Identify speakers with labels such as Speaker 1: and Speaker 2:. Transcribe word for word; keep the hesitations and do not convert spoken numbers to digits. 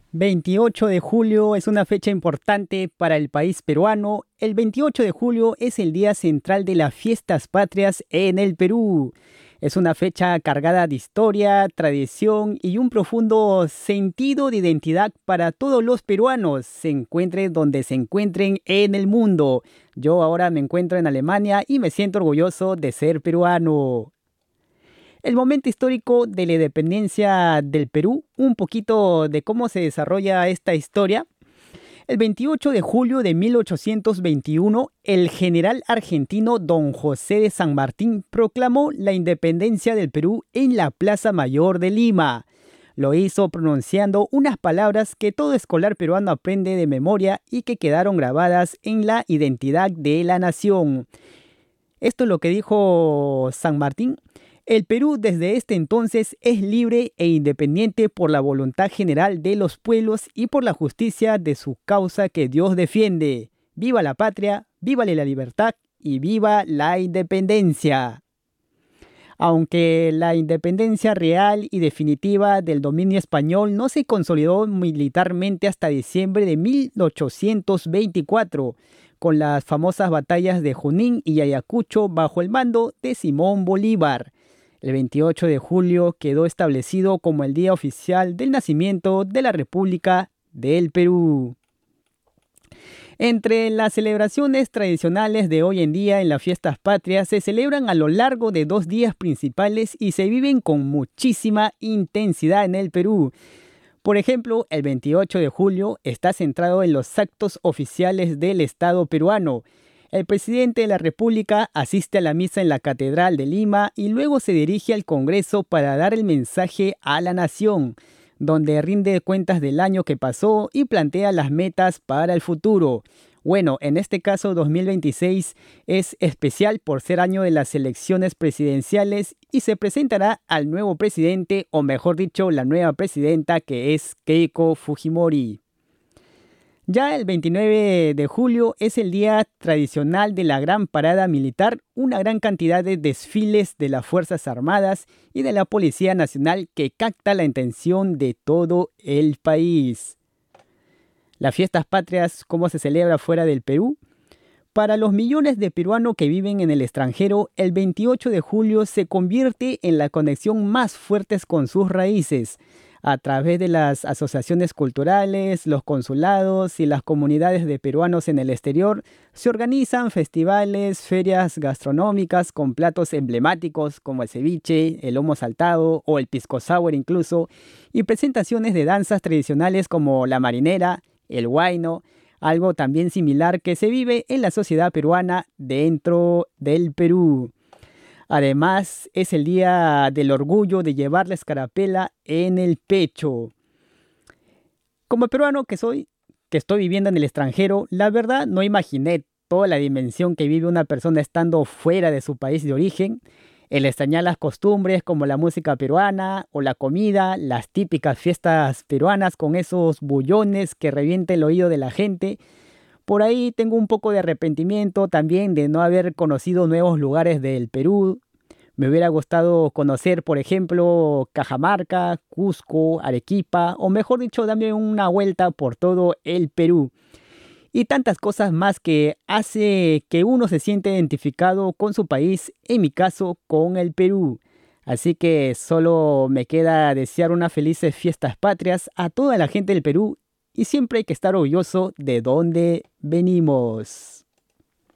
Speaker 1: veintiocho de julio es una fecha importante para el país peruano. El veintiocho de julio es el día central de las fiestas patrias en el Perú. Es una fecha cargada de historia, tradición y un profundo sentido de identidad para todos los peruanos, se encuentren donde se encuentren en el mundo. Yo ahora me encuentro en Alemania y me siento orgulloso de ser peruano. El momento histórico de la independencia del Perú, un poquito de cómo se desarrolla esta historia. El veintiocho de julio de mil ochocientos veintiuno, el general argentino don José de San Martín proclamó la independencia del Perú en la Plaza Mayor de Lima. Lo hizo pronunciando unas palabras que todo escolar peruano aprende de memoria y que quedaron grabadas en la identidad de la nación. Esto es lo que dijo San Martín. El Perú desde este entonces es libre e independiente por la voluntad general de los pueblos y por la justicia de su causa que Dios defiende. ¡Viva la patria! ¡Viva la libertad! ¡Y viva la independencia! Aunque la independencia real y definitiva del dominio español no se consolidó militarmente hasta diciembre de mil ochocientos veinticuatro, con las famosas batallas de Junín y Ayacucho bajo el mando de Simón Bolívar. El veintiocho de julio quedó establecido como el día oficial del nacimiento de la República del Perú. Entre las celebraciones tradicionales de hoy en día en las fiestas patrias se celebran a lo largo de dos días principales y se viven con muchísima intensidad en el Perú. Por ejemplo, el veintiocho de julio está centrado en los actos oficiales del Estado peruano. El presidente de la República asiste a la misa en la Catedral de Lima y luego se dirige al Congreso para dar el mensaje a la nación, donde rinde cuentas del año que pasó y plantea las metas para el futuro. Bueno, en este caso dos mil veintiséis es especial por ser año de las elecciones presidenciales y se presentará al nuevo presidente, o mejor dicho, la nueva presidenta, que es Keiko Fujimori. Ya el veintinueve de julio es el día tradicional de la Gran Parada Militar, una gran cantidad de desfiles de las Fuerzas Armadas y de la Policía Nacional que capta la atención de todo el país. Las fiestas patrias, ¿cómo se celebra fuera del Perú? Para los millones de peruanos que viven en el extranjero, el veintiocho de julio se convierte en la conexión más fuerte con sus raíces. A través de las asociaciones culturales, los consulados y las comunidades de peruanos en el exterior, se organizan festivales, ferias gastronómicas con platos emblemáticos como el ceviche, el lomo saltado o el pisco sour incluso, y presentaciones de danzas tradicionales como la marinera, el huayno, algo también similar que se vive en la sociedad peruana dentro del Perú. Además, es el día del orgullo de llevar la escarapela en el pecho. Como peruano que soy, que estoy viviendo en el extranjero, la verdad no imaginé toda la dimensión que vive una persona estando fuera de su país de origen. El extrañar las costumbres como la música peruana o la comida, las típicas fiestas peruanas con esos bullones que revienta el oído de la gente. Por ahí tengo un poco de arrepentimiento también de no haber conocido nuevos lugares del Perú. Me hubiera gustado conocer, por ejemplo, Cajamarca, Cusco, Arequipa, o mejor dicho, darme una vuelta por todo el Perú. Y tantas cosas más que hace que uno se siente identificado con su país, en mi caso, con el Perú. Así que solo me queda desear unas felices fiestas patrias a toda la gente del Perú y siempre hay que estar orgulloso de dónde venimos.